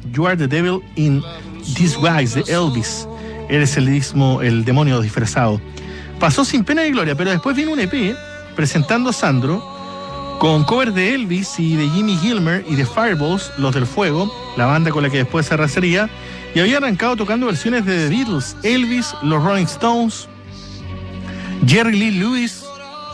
You Are the Devil in Disguise de Elvis. Eres el demonio disfrazado. Pasó sin pena ni gloria, pero después vino un EP presentando a Sandro con covers de Elvis y de Jimmy Gilmer y de Fireballs, Los del Fuego, la banda con la que después se arrasaría, y había arrancado tocando versiones de The Beatles, Elvis, los Rolling Stones, Jerry Lee Lewis,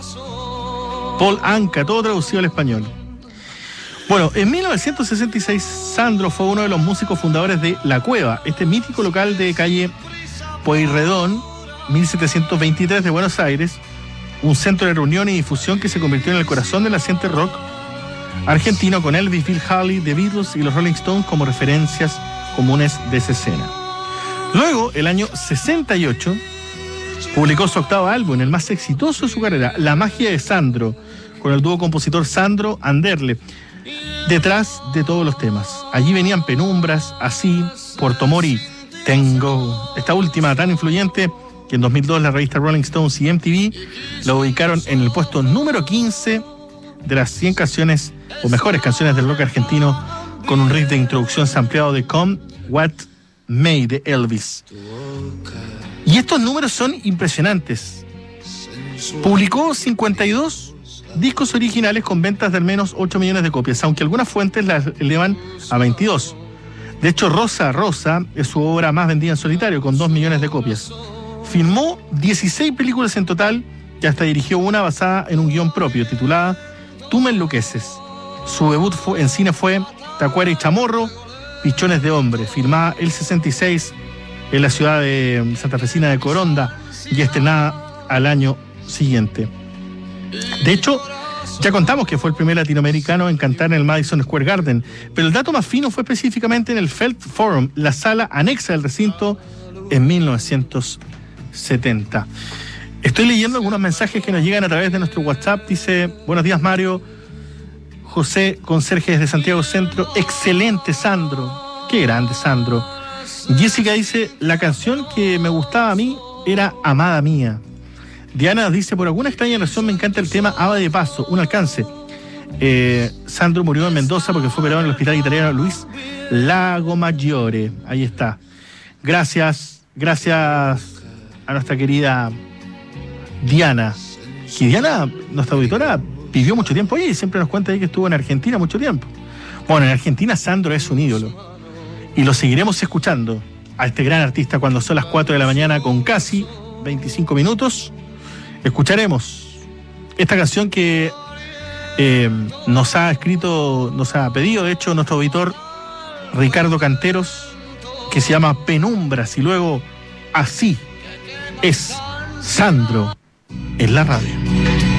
Paul Anka, todo traducido al español. Bueno, en 1966 Sandro fue uno de los músicos fundadores de La Cueva, este mítico local de calle Pueyrredón, 1723 de Buenos Aires, un centro de reunión y difusión que se convirtió en el corazón del naciente rock argentino, con Elvis, Bill Haley, The Beatles y los Rolling Stones como referencias comunes de esa escena. Luego, el año 68, publicó su octavo álbum, el más exitoso de su carrera, La Magia de Sandro, con el dúo compositor Sandro Anderle, detrás de todos los temas. Allí venían Penumbras, Así, Puerto Mori, Tengo. Esta última tan influyente que en 2002 la revista Rolling Stones y MTV la ubicaron en el puesto número 15 de las 100 canciones o mejores canciones del rock argentino, con un riff de introducción sampleado de Come What May de Elvis. Y estos números son impresionantes. Publicó 52 discos originales con ventas de al menos 8 millones de copias, aunque algunas fuentes las elevan a 22. De hecho, Rosa Rosa es su obra más vendida en solitario, con 2 millones de copias. Filmó 16 películas en total, y hasta dirigió una basada en un guión propio, titulada Tú me enloqueces. Su debut en cine fue Tacuara y Chamorro, Pichones de Hombre, filmada el 66 en la ciudad de santafesina de Coronda y estrenada al año siguiente. De hecho, ya contamos que fue el primer latinoamericano en cantar en el Madison Square Garden, pero el dato más fino fue específicamente en el Felt Forum, la sala anexa del recinto, en 1970. Estoy leyendo algunos mensajes que nos llegan a través de nuestro WhatsApp. Dice: buenos días, Mario. José Conserje desde Santiago Centro. Excelente, Sandro. Qué grande, Sandro. Jessica dice: la canción que me gustaba a mí era Amada Mía. Diana dice: por alguna extraña razón me encanta el tema Ava de Paso, un alcance. Sandro murió en Mendoza porque fue operado en el hospital italiano Luis Lago Maggiore. Ahí está. Gracias a nuestra querida Diana. Que Diana, nuestra auditora, vivió mucho tiempo allí y siempre nos cuenta ahí que estuvo en Argentina mucho tiempo. Bueno, en Argentina Sandro es un ídolo y lo seguiremos escuchando a este gran artista cuando son las 4 de la mañana con casi 25 minutos. Escucharemos esta canción que nos ha pedido, de hecho, nuestro auditor Ricardo Canteros, que se llama Penumbras, y luego Así es Sandro en la radio.